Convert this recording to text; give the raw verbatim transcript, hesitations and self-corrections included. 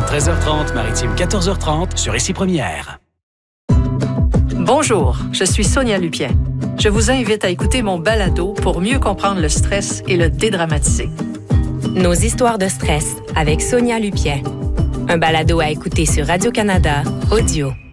treize heures trente, Maritime quatorze heures trente sur Ici Première. Bonjour, je suis Sonia Lupien. Je vous invite à écouter mon balado pour mieux comprendre le stress et le dédramatiser. Nos histoires de stress avec Sonia Lupien. Un balado à écouter sur Radio-Canada Audio.